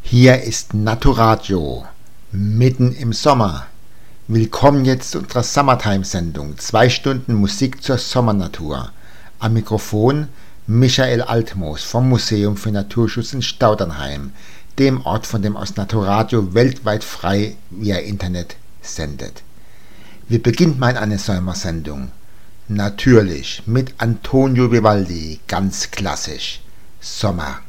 Hier ist Naturadio, mitten im Sommer. Willkommen jetzt zu unserer Summertime-Sendung. 2 Stunden Musik zur Sommernatur. Am Mikrofon Michael Altmoos vom Museum für Naturschutz in Staudernheim, dem Ort, von dem aus Naturadio weltweit frei via Internet sendet. Wie beginnt man eine Sommersendung? Natürlich mit Antonio Vivaldi, ganz klassisch. Sommer.